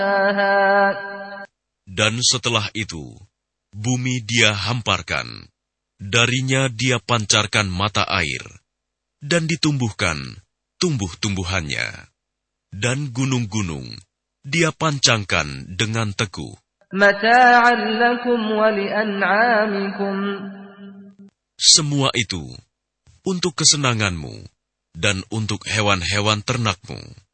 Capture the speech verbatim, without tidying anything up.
Dan setelah itu, bumi Dia hamparkan, darinya Dia pancarkan mata air, dan ditumbuhkan tumbuh-tumbuhannya, dan gunung-gunung Dia pancangkan dengan teguh. Semua itu untuk kesenanganmu dan untuk hewan-hewan ternakmu.